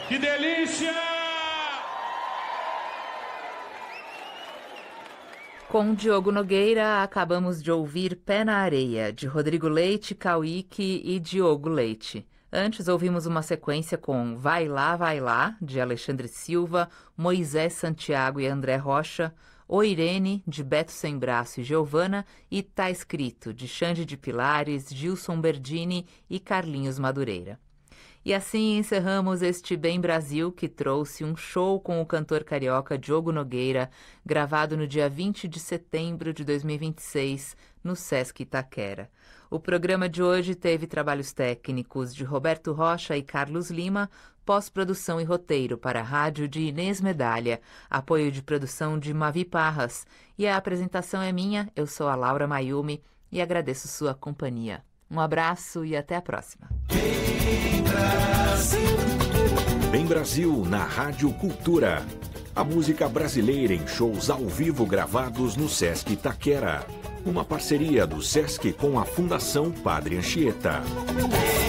Que delícia! Com Diogo Nogueira, acabamos de ouvir Pé na Areia, de Rodrigo Leite, Cauíque e Diogo Leite. Antes ouvimos uma sequência com Vai Lá, de Alexandre Silva, Moisés Santiago e André Rocha, O Irene, de Beto Sem Braço e Giovana, e Tá Escrito, de Xande de Pilares, Gilson Berdini e Carlinhos Madureira. E assim encerramos este Bem Brasil, que trouxe um show com o cantor carioca Diogo Nogueira, gravado no dia 20 de setembro de 2026, no Sesc Itaquera. O programa de hoje teve trabalhos técnicos de Roberto Rocha e Carlos Lima, pós-produção e roteiro para a rádio de Inês Medalha, apoio de produção de Mavi Parras. E a apresentação é minha, eu sou a Laura Mayumi e agradeço sua companhia. Um abraço e até a próxima. Bem Brasil na Rádio Cultura. A música brasileira em shows ao vivo gravados no Sesc Itaquera. Uma parceria do Sesc com a Fundação Padre Anchieta.